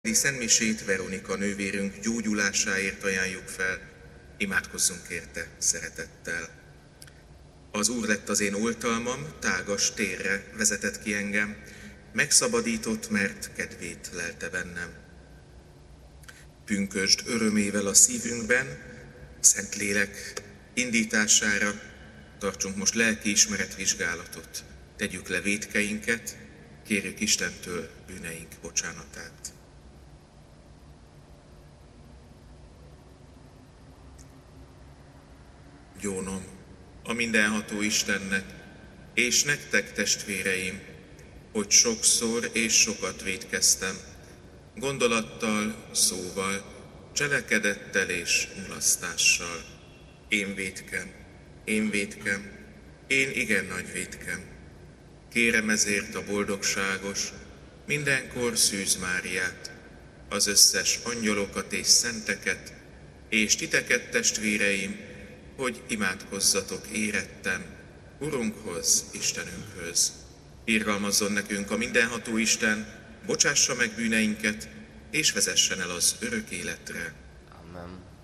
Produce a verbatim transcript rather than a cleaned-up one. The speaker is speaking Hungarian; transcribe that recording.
Szentmisét Veronika nővérünk gyógyulásáért ajánljuk fel, imádkozzunk érte szeretettel. Az Úr lett az én oltalmam, tágas térre vezetett ki engem, megszabadított, mert kedvét lelte bennem. Pünkösd örömével a szívünkben, Szentlélek indítására tartsunk most lelkiismeret vizsgálatot. Tegyük le vétkeinket, kérjük Istentől bűneink bocsánatát. Gyónom a mindenható Istennek, és nektek, testvéreim, hogy sokszor és sokat vétkeztem, gondolattal, szóval, cselekedettel és mulasztással. Én vétkem, én vétkem, én igen nagy vétkem. Kérem ezért a boldogságos, mindenkor Szűz Máriát, az összes angyalokat és szenteket, és titeket, testvéreim, hogy imádkozzatok érettem Urunkhoz, Istenünkhöz. Irgalmazzon nekünk a mindenható Isten, bocsássa meg bűneinket, és vezessen el az örök életre. Amen.